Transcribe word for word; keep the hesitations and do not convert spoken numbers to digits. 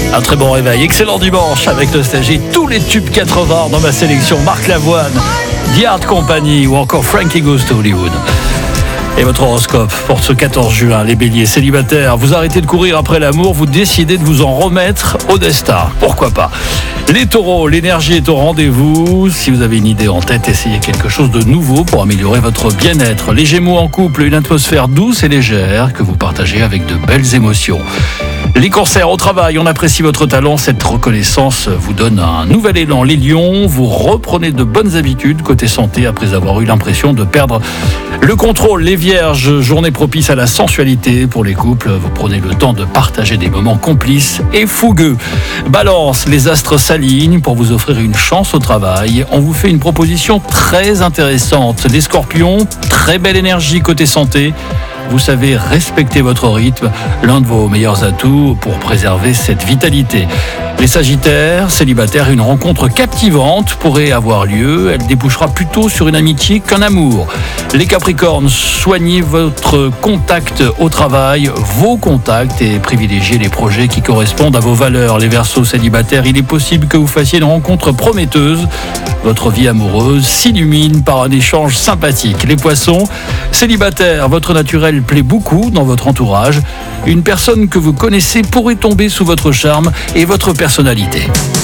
Un très bon réveil, excellent dimanche avec Nostalgie, tous les tubes quatre-vingts dans ma sélection, Marc Lavoine, The Art Company ou encore Frankie Goes to Hollywood. Et votre horoscope pour ce quatorze juin, les béliers célibataires, vous arrêtez de courir après l'amour, vous décidez de vous en remettre au destin, pourquoi pas. Les taureaux, l'énergie est au rendez-vous, si vous avez une idée en tête, essayez quelque chose de nouveau pour améliorer votre bien-être. Les gémeaux en couple, une atmosphère douce et légère que vous partagez avec de belles émotions. Les cancers, au travail, on apprécie votre talent, cette reconnaissance vous donne un nouvel élan. Les lions, vous reprenez de bonnes habitudes côté santé après avoir eu l'impression de perdre le contrôle. Les vierges, journée propice à la sensualité pour les couples, vous prenez le temps de partager des moments complices et fougueux. Balance, les astres s'alignent pour vous offrir une chance au travail, on vous fait une proposition très intéressante. Les scorpions, très belle énergie côté santé. Vous savez respecter votre rythme, l'un de vos meilleurs atouts pour préserver cette vitalité. Les sagittaires, célibataires, une rencontre captivante pourrait avoir lieu. Elle débouchera plutôt sur une amitié qu'un amour. Les capricornes, soignez votre contact au travail, vos contacts et privilégiez les projets qui correspondent à vos valeurs. Les verseaux célibataires, il est possible que vous fassiez une rencontre prometteuse. Votre vie amoureuse s'illumine par un échange sympathique. Les poissons, célibataires, votre naturel plaît beaucoup dans votre entourage. Une personne que vous connaissez pourrait tomber sous votre charme et votre personnalité.